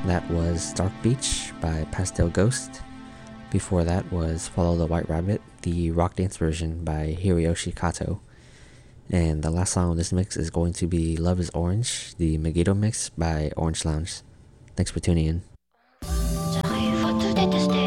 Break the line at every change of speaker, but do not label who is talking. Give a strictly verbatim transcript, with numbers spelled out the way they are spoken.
That was Dark Beach by Pastel Ghost. Before that was Follow the White Rabbit, the rock dance version by Hiroyoshi Kato. And the last song on this mix is going to be Love is Orange, the Megiddo mix by Orange Lounge. Thanks for tuning in.
J'arrive à te détester.